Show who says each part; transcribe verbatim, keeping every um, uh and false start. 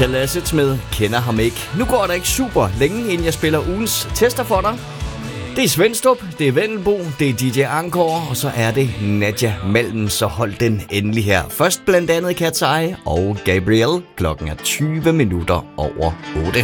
Speaker 1: Kalasset med Kender ham ikke. Nu går der ikke super længe, inden jeg spiller ugens tester for dig. Det er Svendstrup, det er Vendelbo, det er D J Angkor, og så er det Nadia Malm, så hold den endelig her. Først blandt andet Cat's Eye og Gabriel. Klokken er tyve minutter over otte.